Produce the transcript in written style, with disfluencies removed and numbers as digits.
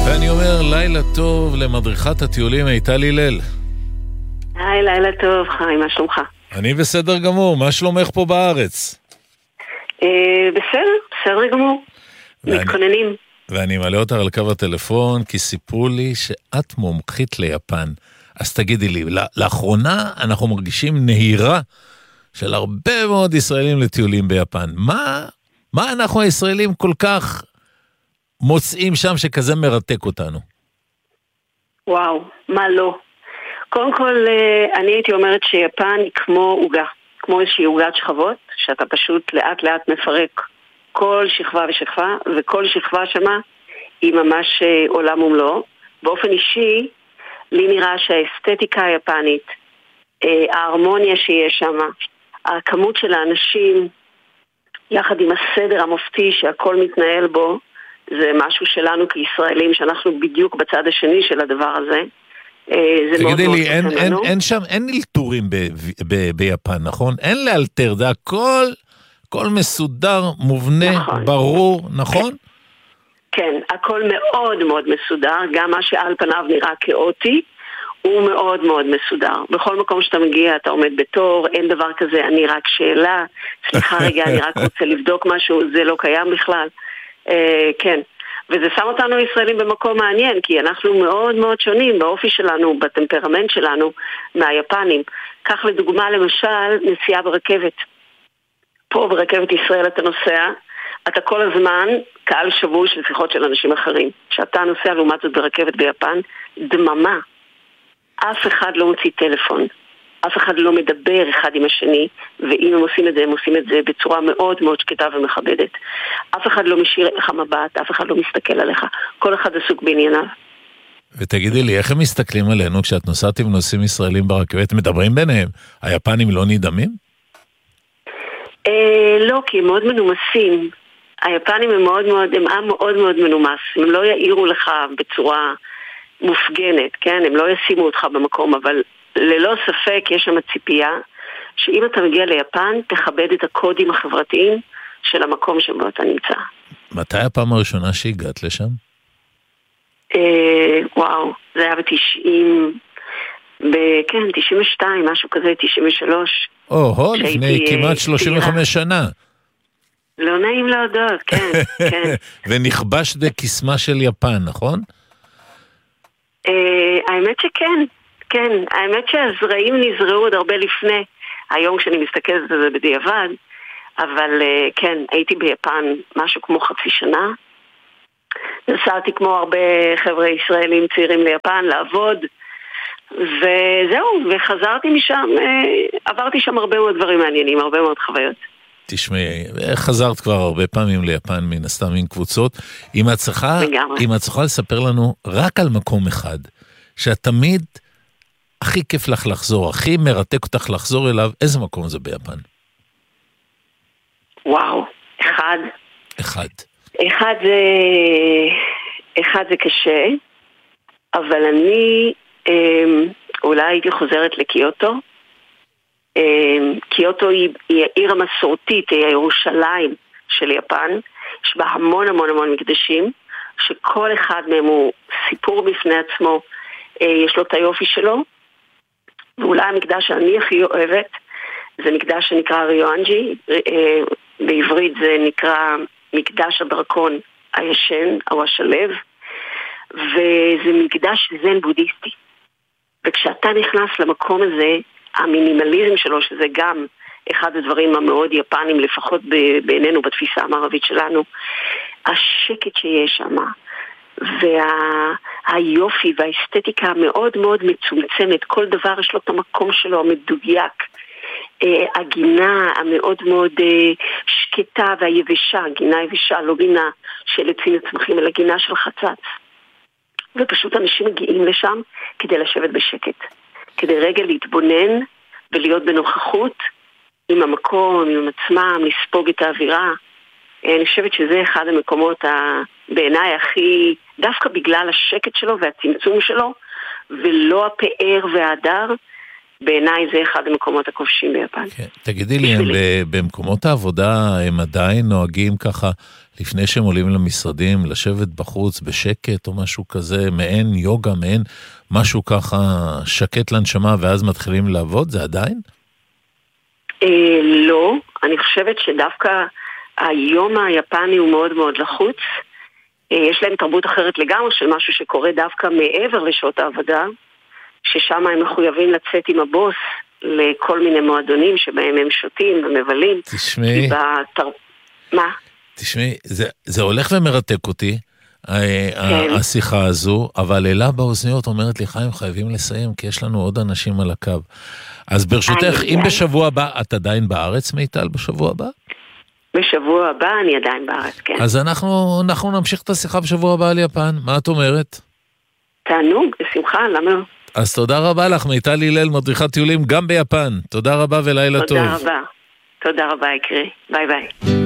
ואני אומר לילה טוב למדריכת הטיולים מיטל הלל. היי, לילה טוב, חיים, מה שלומך? אני בסדר גמור, מה שלומך פה בארץ? בסדר גמור, מתכוננים. ואני מעלה אותה על קו הטלפון, כי סיפרו לי שאת מומחית ליפן. אז תגידי לי, לאחרונה אנחנו מרגישים נהירה של הרבה מאוד ישראלים לטיולים ביפן. מה אנחנו הישראלים כל כך מוצאים שם שכזה מרתק אותנו? וואו, מה לא? קודם כל, אני הייתי אומרת שיפן היא כמו עוגה, כמו איזושהי עוגת שכבות, שאתה פשוט לאט לאט מפרק כל שכבה ושכבה, וכל שכבה שמה היא ממש עולם ומלואו. באופן אישי, לי נראה שהאסתטיקה היפנית, ההרמוניה שיש שם, הכמות של האנשים, יחד עם הסדר המופתי שהכל מתנהל בו, זה משהו שלנו כישראלים, שאנחנו בדיוק בצד השני של הדבר הזה. תגידי לי, אין אלתורים ביפן, נכון? אין לאלתר, זה הכל מסודר, מובנה, ברור, נכון? כן, הכל מאוד מאוד מסודר, גם מה שעל פניו נראה כאוטי, הוא מאוד מאוד מסודר. בכל מקום שאתה מגיע, אתה עומד בתור, אין דבר כזה, אני רק שאלה, סליחה רגע, אני רק רוצה לבדוק משהו, זה לא קיים בכלל. כן, וזה שם אותנו ישראלים במקום מעניין, כי אנחנו מאוד מאוד שונים באופי שלנו, בטמפרמנט שלנו, מהיפנים. כך לדוגמה, למשל, נסיעה ברכבת. פה ברכבת ישראל אתה נוסע, אתה כל הזמן קהל שבוי של שיחות של אנשים אחרים. כשאתה נוסע לעומת זאת ברכבת ביפן, דממה. אף אחד לא מוציא טלפון. אף אחד לא מדבר אחד עם השני, ואם הם עושים את זה, הם עושים את זה בצורה מאוד מאוד שקטה ומכבדת. אף אחד לא משאיר לך מבט, אף אחד לא מסתכל עליך. כל אחד עסוק בענייניו. ותגידי לי, איך הם מסתכלים עלינו כשאת נוסעת עם נוסעים ישראלים ברכבת? מדברים ביניהם? היפנים לא נדהמים? לא, כי הם מאוד מנומסים. היפנים הם עם מאוד מאוד מנומס. הם לא יעירו לך בצורה מופגנת, כן? הם לא ישימו אותך במקום, אבל ללא ספק יש שם ציפייה שאם אתה מגיע ליפן, תכבד את הקודים החברתיים של המקום שבו אתה נמצא. מתי הפעם הראשונה שהגעת לשם? וואו, זה היה כן, 92, משהו כזה, 93. לפני כמעט 35 שנה. לא נעים להודות, כן, כן. ונכבשת בקסמה של יפן, נכון? האמת שכן. כן, האמת שהזרעים נזרעו עוד הרבה לפני, היום כשאני מסתכלת על זה בדיעבד, אבל כן, הייתי ביפן משהו כמו חצי שנה, נסעתי כמו הרבה חבר'ה ישראלים צעירים ליפן לעבוד, וזהו, וחזרתי משם, עברתי שם הרבה מאוד דברים מעניינים, הרבה מאוד חוויות. תשמעי, חזרת כבר הרבה פעמים ליפן מן הסתם עם קבוצות, אם את צריכה לספר לנו רק על מקום אחד, שאת תמיד הכי כיף לך לחזור, הכי מרתק אותך לחזור אליו, איזה מקום זה ביפן? וואו, אחד זה קשה, אבל אני אולי הייתי חוזרת לקיוטו. קיוטו היא העיר המסורתית, היא הירושלים של יפן, יש בה המון המון המון מקדשים, שכל אחד מהם הוא סיפור בפני עצמו, יש לו את היופי שלו, ואולי המקדש שאני הכי אוהבת, זה מקדש שנקרא ריואנג'י, בעברית זה נקרא מקדש הדרקון הישן, או השלב, וזה מקדש זן בודהיסטי. וכשאתה נכנס למקום הזה, המינימליזם שלו, שזה גם אחד הדברים המאוד יפנים, לפחות בעינינו בתפיסה המערבית שלנו, השקט שיש שם, והיופי והאסתטיקה המאוד מאוד מצומצמת, כל דבר יש לו את המקום שלו המדויק, הגינה המאוד מאוד שקטה והיבשה, גינה יבשה, לא גינה של עצים וצמחים, אלא גינה של חצץ. ופשוט אנשים מגיעים לשם כדי לשבת בשקט, כדי רגע להתבונן ולהיות בנוכחות עם המקום, עם עצמם, לספוג את האווירה. אני חושבת שזה אחד המקומות בעיניי הכי, דווקא בגלל השקט שלו והצמצום שלו, ולא הפאר וההדר, בעיניי זה אחד המקומות הכובשים ביפן. כן. תגידי לי, במקומות העבודה הם עדיין נוהגים ככה לפני שהם עולים למשרדים, לשבת בחוץ בשקט או משהו כזה, מעין יוגה, מעין משהו ככה שקט לנשמה, ואז מתחילים לעבוד? זה עדיין? לא, אני חושבת שדווקא היום היפני הוא מאוד מאוד לחוץ. יש להם תרבות אחרת לגמרי של משהו שקורה דווקא מעבר לשעות העבודה, ששם הם מחויבים לצאת עם הבוס לכל מיני מועדונים שבהם הם שותים ומבלים. תשמעי, מה? תשמעי, זה הולך ומרתק אותי, השיחה הזו, אבל אלה באוזניות אומרת לי, חיים, חייבים לסיים, כי יש לנו עוד אנשים על הקו. אז ברשותך, אם בשבוע הבא, את עדיין בארץ, מיטל, בשבוע הבא? בשבוע הבא אני עדיין בארץ, כן. אז אנחנו נמשיך את השיחה בשבוע הבא על יפן, מה את אומרת? תענוג, בשמחה, למה? אז תודה רבה לך, מיטל הלל, מדריכת טיולים גם ביפן. תודה רבה ולילה טוב. תודה רבה, יקרי. ביי ביי.